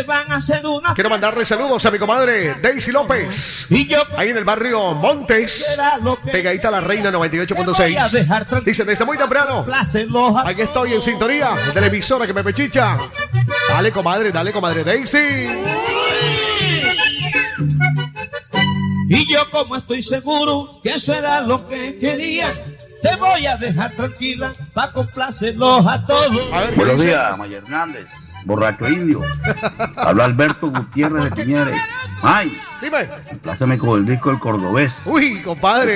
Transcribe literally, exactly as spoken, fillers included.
van a hacer una. Quiero mandarle saludos a mi comadre Daisy López. Y yo, ahí en el barrio Montes, pegadita a la Reina noventa y ocho punto seis. Dice desde muy temprano. Aquí estoy en sintonía de la emisora que me pechicha. Dale, comadre, dale, comadre Daisy. Y yo, como estoy seguro que eso era lo que quería, te voy a dejar tranquila para complacerlos a todos. A ver, buenos días, Maya Hernández, borracho indio. Habla Alberto Gutiérrez de Piñeres. Ay, dime. Pláceme con el disco El Cordobés. Uy, compadre.